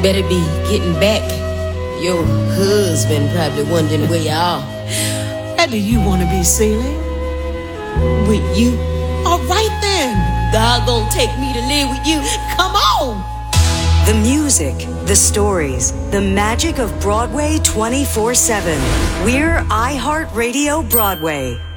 better be getting back. Your husband probably wondering where you are. Where do you want to be, Celie? With you. All right then. God gonna take me to live with you. Come on. The music, the stories, the magic of Broadway 24/7. We're iHeartRadio Broadway.